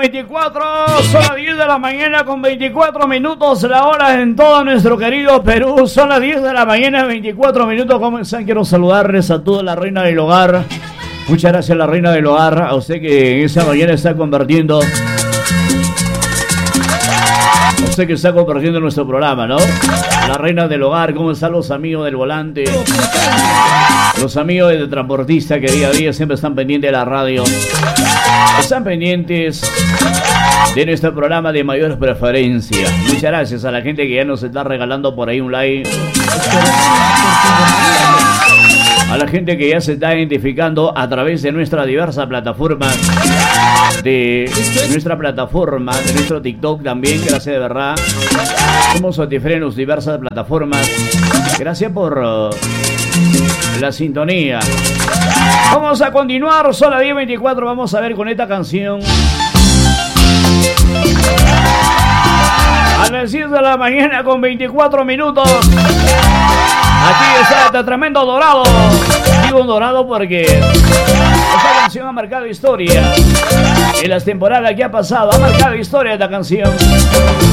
24, son las 10 de la mañana con 24 minutos, la hora en todo nuestro querido Perú. Son las 10 de la mañana, 24 minutos. ¿Cómo están? Quiero saludarles a toda la reina del hogar. Muchas gracias, la reina del hogar, a usted que en esa mañana está compartiendo. Usted que está compartiendo nuestro programa, ¿no? La reina del hogar, ¿cómo están los amigos del volante? Los amigos del transportista que día a día siempre están pendientes de la radio. Están pendientes de nuestro programa de mayor preferencia. Muchas gracias a la gente que ya nos está regalando por ahí un like. A la gente que ya se está identificando a través de nuestras diversas plataformas. De nuestra plataforma, de nuestro TikTok también, gracias de verdad. Somos diferentes diversas plataformas. Gracias por la sintonía. Vamos a continuar, son las 10:24. Vamos a ver con esta canción. A las 10 de la mañana con 24 minutos. Aquí está este tremendo Dorado. Digo Dorado porque esta canción ha marcado historia. En las temporadas que ha pasado ha marcado historia esta canción.